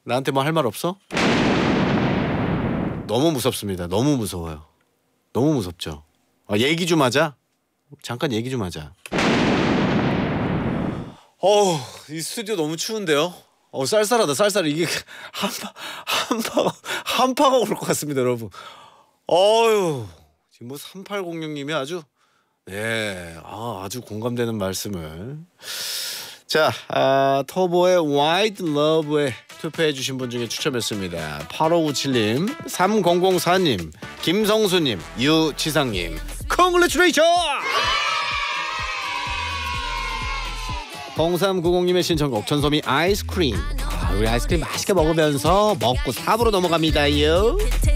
나한테 뭐 할 말 없어? 너무 무섭습니다. 너무 무서워요. 너무 무섭죠. 얘기 좀 하자. 잠깐 얘기 좀 하자. 이 스튜디오 너무 추운데요. 쌀쌀하다. 쌀쌀해. 이게 한파가 올 것 같습니다, 여러분. 지금 뭐 3806님이 아주 아주 공감되는 말씀을. 자, 터보의 White Love에 투표해주신 분 중에 추첨했습니다. 8597님, 3004님, 김성수님, 유치상님, Congratulations! 0390님의 신청곡 전소미 아이스크림. 우리 아이스크림 맛있게 먹으면서 먹고 4부로 넘어갑니다요.